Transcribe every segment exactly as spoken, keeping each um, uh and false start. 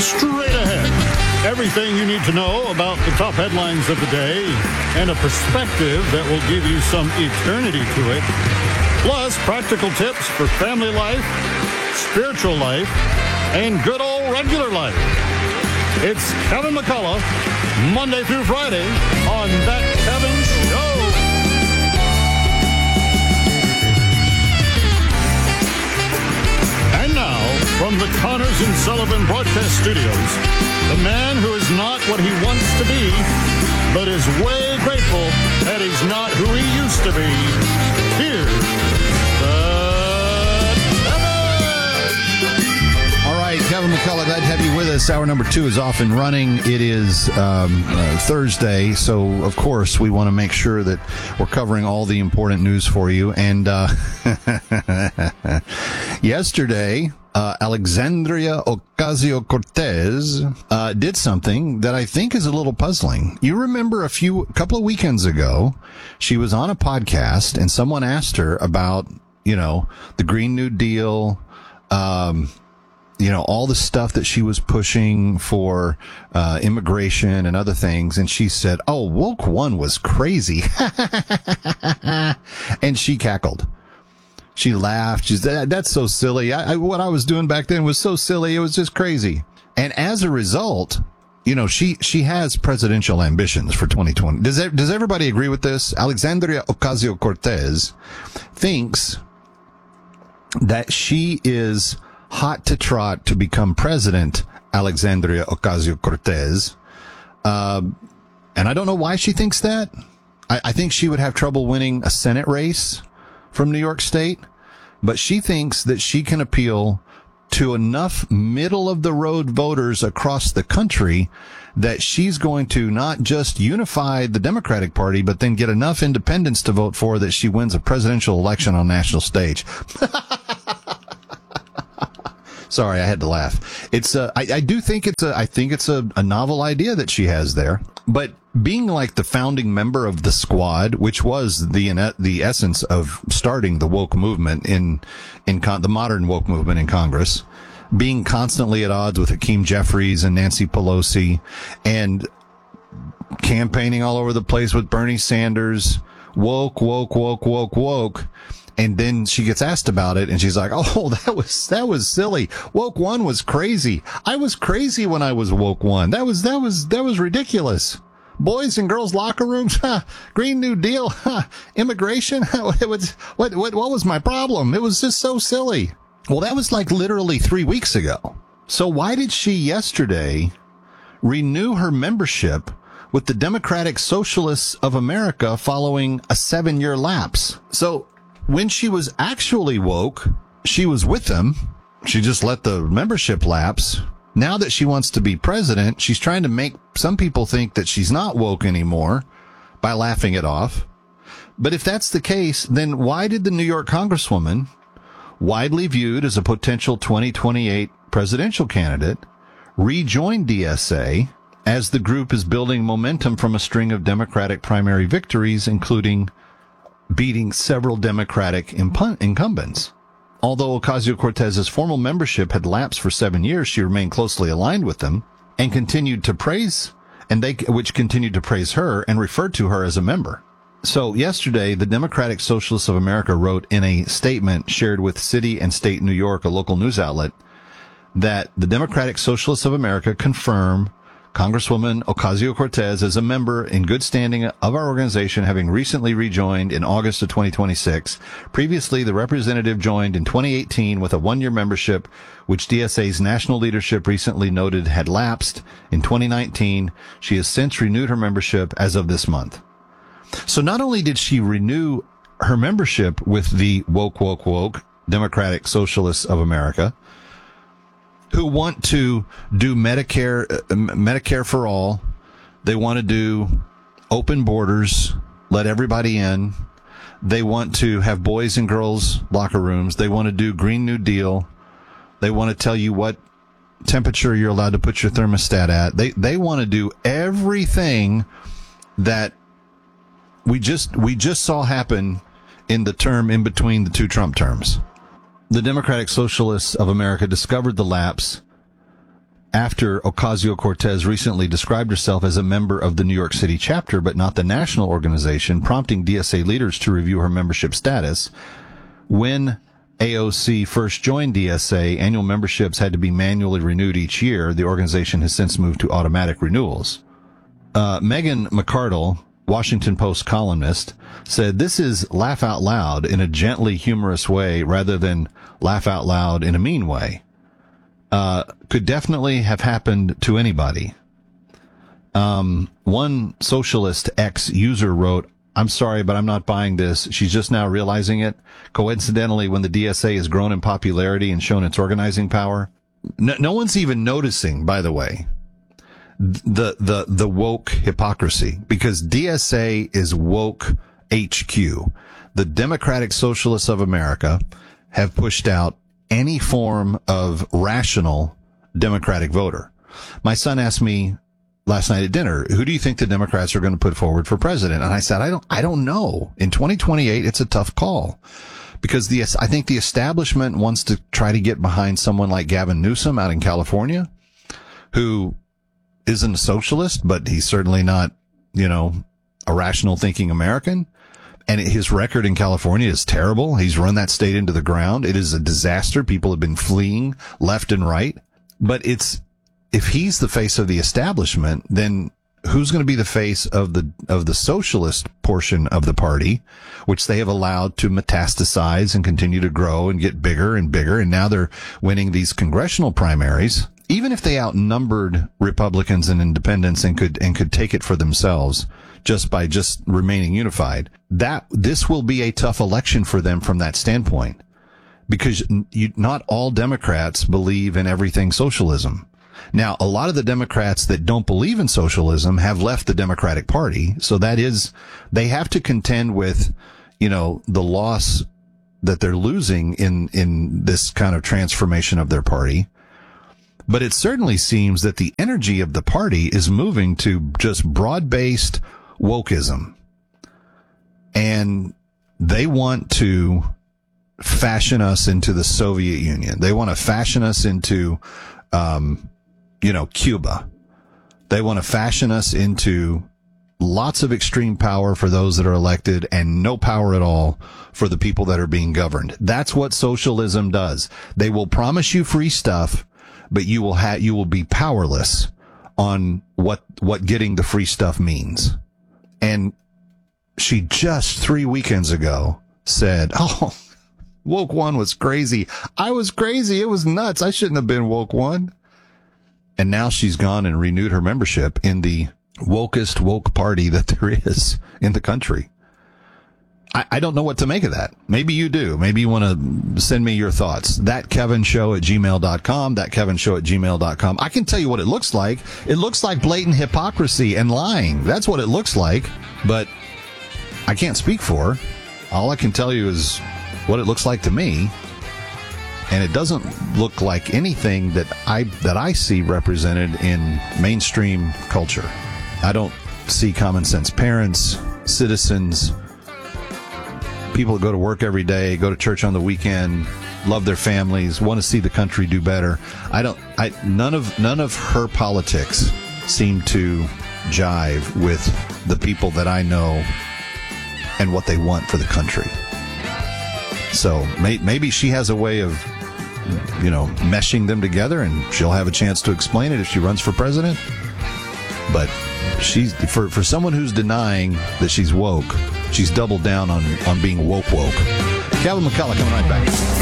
straight ahead. Everything you need to know about the top headlines of the day and a perspective that will give you some eternity to it. Plus, practical tips for family life, spiritual life, and good old regular life. It's Kevin McCullough, Monday through Friday on That Kevin Show. And now, from the Connors and Sullivan Broadcast Studios, the man who is not what he wants to be, but is way grateful that he's not who he used to be. Here's All right, Kevin McCullough, glad to have you with us. Hour number two is off and running. It is um, uh, Thursday, so of course we want to make sure that we're covering all the important news for you. And uh, yesterday, uh, Alexandria Ocasio-Cortez uh, did something that I think is a little puzzling. You remember a few, a couple of weekends ago, she was on a podcast and someone asked her about, you know, the Green New Deal, um, you know, all the stuff that she was pushing for uh immigration and other things. And she said, oh, woke one was crazy. And she cackled. She laughed. She said, that's so silly. I, I, what I was doing back then was so silly. It was just crazy. And as a result, you know, she, she has presidential ambitions for twenty twenty. Does that, does everybody agree with this? Alexandria Ocasio-Cortez thinks that she is hot to trot to become president, Alexandria Ocasio-Cortez. Uh, and I don't know why she thinks that. I, I think she would have trouble winning a Senate race from New York State, but she thinks that she can appeal to enough middle-of-the-road voters across the country that she's going to not just unify the Democratic Party, but then get enough independents to vote for that she wins a presidential election on national stage. Sorry, I had to laugh. It's a, I, I do think it's a, I think it's a, a novel idea that she has there. But being like the founding member of the Squad, which was the the essence of starting the woke movement in in con- the modern woke movement in Congress, being constantly at odds with Hakeem Jeffries and Nancy Pelosi, and campaigning all over the place with Bernie Sanders, woke, woke, woke, woke, woke. And then she gets asked about it, and she's like, oh, that was, that was silly. Woke one was crazy. I was crazy when I was woke one. That was, that was, that was ridiculous. Boys and girls locker rooms, huh? Green New Deal, huh? Immigration, what, what, what, what was my problem? It was just so silly. Well, that was like literally three weeks ago. So why did she yesterday renew her membership with the Democratic Socialists of America following a seven-year lapse? So when she was actually woke, she was with them. She just let the membership lapse. Now that she wants to be president, she's trying to make some people think that she's not woke anymore by laughing it off. But if that's the case, then why did the New York Congresswoman, widely viewed as a potential twenty twenty-eight presidential candidate, rejoin D S A as the group is building momentum from a string of Democratic primary victories, including beating several Democratic imp- incumbents? Although Ocasio-Cortez's formal membership had lapsed for seven years, she remained closely aligned with them and continued to praise, and they, which continued to praise her and referred to her as a member. So yesterday, the Democratic Socialists of America wrote in a statement shared with City and State New York, a local news outlet, that the Democratic Socialists of America confirm Congresswoman Ocasio-Cortez as a member in good standing of our organization, having recently rejoined in August of twenty twenty-six. Previously, the representative joined in twenty eighteen with a one-year membership, which D S A's national leadership recently noted had lapsed in twenty nineteen. She has since renewed her membership as of this month. So not only did she renew her membership with the woke, woke, woke Democratic Socialists of America, who want to do Medicare, uh, Medicare for all. They want to do open borders, let everybody in. They want to have boys and girls locker rooms. They want to do Green New Deal. They want to tell you what temperature you're allowed to put your thermostat at. They they want to do everything that we just we just saw happen in the term in between the two Trump terms. The Democratic Socialists of America discovered the lapse after Ocasio-Cortez recently described herself as a member of the New York City chapter, but not the national organization, prompting D S A leaders to review her membership status. When A O C first joined D S A, annual memberships had to be manually renewed each year. The organization has since moved to automatic renewals. Uh, Megan McArdle, Washington Post columnist, said this is laugh out loud in a gently humorous way rather than laugh out loud in a mean way. Uh, could definitely have happened to anybody. Um, one socialist ex-user wrote, I'm sorry, but I'm not buying this. She's just now realizing it. Coincidentally, when the D S A has grown in popularity and shown its organizing power, no, no one's even noticing, by the way, the, the, the woke hypocrisy, because D S A is woke H Q. The Democratic Socialists of America have pushed out any form of rational Democratic voter. My son asked me last night at dinner, who do you think the Democrats are going to put forward for president? And I said, I don't, I don't know. In twenty twenty-eight, it's a tough call because the, I think the establishment wants to try to get behind someone like Gavin Newsom out in California, who isn't a socialist, but he's certainly not, you know, a rational thinking American. And his record in California is terrible. He's run that state into the ground. It is a disaster. People have been fleeing left and right. But it's, if he's the face of the establishment, then who's going to be the face of the, of the socialist portion of the party, which they have allowed to metastasize and continue to grow and get bigger and bigger. And now they're winning these congressional primaries. Even if they outnumbered Republicans and independents and could, and could take it for themselves just by just remaining unified, that this will be a tough election for them from that standpoint, because you, not all Democrats believe in everything socialism. Now, a lot of the Democrats that don't believe in socialism have left the Democratic Party. So that is, they have to contend with, you know, the loss that they're losing in, in this kind of transformation of their party. But it certainly seems that the energy of the party is moving to just broad-based wokeism. And they want to fashion us into the Soviet Union. They want to fashion us into, um, you know, Cuba. They want to fashion us into lots of extreme power for those that are elected and no power at all for the people that are being governed. That's what socialism does. They will promise you free stuff, but you will have, you will be powerless on what, what getting the free stuff means. And she just three weekends ago said, oh, woke one was crazy. I was crazy. It was nuts. I shouldn't have been woke one. And now she's gone and renewed her membership in the wokest woke party that there is in the country. I, I don't know what to make of that. Maybe you do. Maybe you want to send me your thoughts. That Kevin Show at gmail dot com. That Kevin Show at gmail dot com. I can tell you what it looks like. It looks like blatant hypocrisy and lying. That's what it looks like. But I can't speak for her. All I can tell you is what it looks like to me. And it doesn't look like anything that I that I see represented in mainstream culture. I don't see common sense parents, citizens, people that go to work every day, go to church on the weekend, love their families, want to see the country do better. I don't. I none of none of her politics seem to jive with the people that I know and what they want for the country. So may, maybe she has a way of, you know, meshing them together, and she'll have a chance to explain it if she runs for president. But she's for for someone who's denying that she's woke, she's doubled down on on being woke woke. Kevin McCullough coming right back.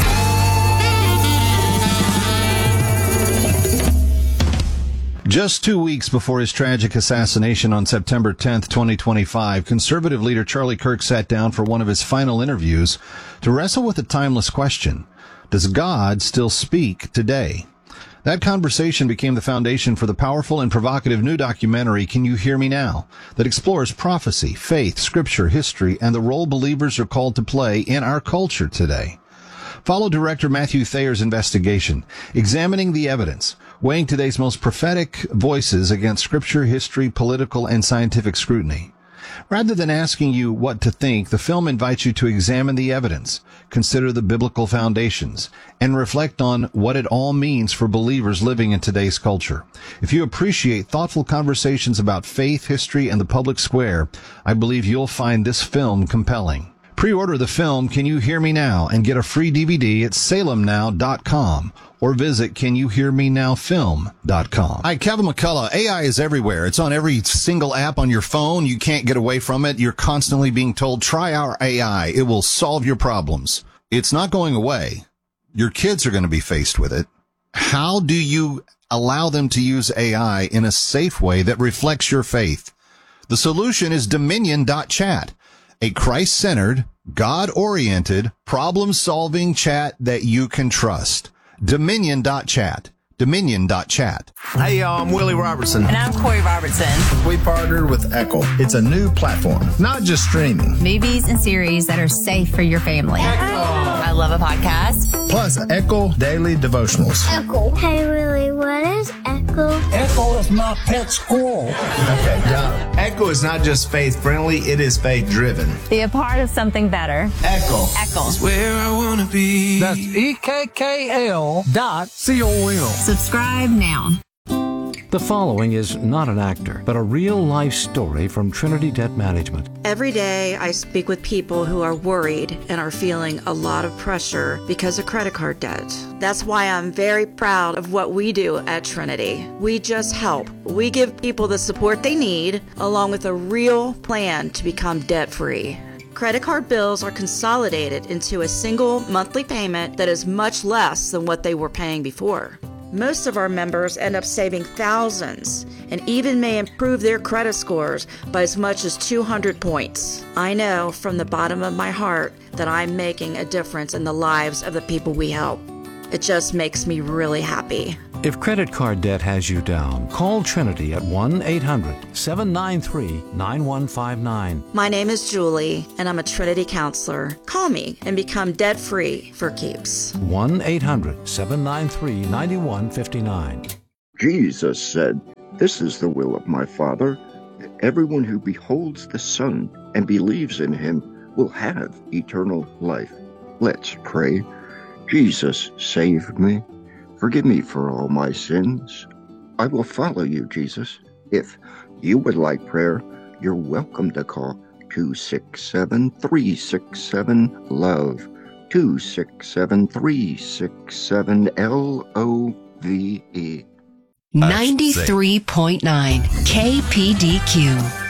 Just two weeks before his tragic assassination on September tenth, twenty twenty-five, conservative leader Charlie Kirk sat down for one of his final interviews to wrestle with a timeless question. Does God still speak today? That conversation became the foundation for the powerful and provocative new documentary, Can You Hear Me Now?, that explores prophecy, faith, scripture, history, and the role believers are called to play in our culture today. Follow director Matthew Thayer's investigation, examining the evidence, weighing today's most prophetic voices against scripture, history, political, and scientific scrutiny. Rather than asking you what to think, the film invites you to examine the evidence, consider the biblical foundations, and reflect on what it all means for believers living in today's culture. If you appreciate thoughtful conversations about faith, history, and the public square, I believe you'll find this film compelling. Pre-order the film Can You Hear Me Now and get a free D V D at salem now dot com or visit can you hear me now film dot com. Hi, Kevin McCullough. A I is everywhere. It's on every single app on your phone. You can't get away from it. You're constantly being told, try our A I. It will solve your problems. It's not going away. Your kids are going to be faced with it. How do you allow them to use A I in a safe way that reflects your faith? The solution is dominion dot chat. A Christ-centered, God-oriented, problem-solving chat that you can trust. dominion dot chat. dominion dot chat. Hey, y'all, I'm Willie Robertson. And I'm Corey Robertson. We partnered with Echo. It's a new platform, not just streaming. Movies and series that are safe for your family. Echo. I love a podcast. Plus, Echo Daily Devotionals. Echo. Hey, Willie, what is Echo? Echo is my pet squirrel. Okay, done. Echo is not just faith-friendly, it is faith-driven. Be a part of something better. Echo. Echo. It's where I want to be. That's E K K L dot C O M. Subscribe now. The following is not an actor, but a real-life story from Trinity Debt Management. Every day I speak with people who are worried and are feeling a lot of pressure because of credit card debt. That's why I'm very proud of what we do at Trinity. We just help. We give people the support they need, along with a real plan to become debt-free. Credit card bills are consolidated into a single monthly payment that is much less than what they were paying before. Most of our members end up saving thousands and even may improve their credit scores by as much as two hundred points. I know from the bottom of my heart that I'm making a difference in the lives of the people we help. It just makes me really happy. If credit card debt has you down, call Trinity at one eight hundred seven nine three nine one five nine. My name is Julie, and I'm a Trinity counselor. Call me and become debt-free for keeps. one eight hundred seven nine three nine one five nine. Jesus said, "This is the will of my Father, that everyone who beholds the Son and believes in him will have eternal life." Let's pray. Jesus, save me. Forgive me for all my sins. I will follow you, Jesus. If you would like prayer, you're welcome to call two six seven, three six seven, LOVE, two six seven, three six seven, L O V E. ninety-three point nine K P D Q.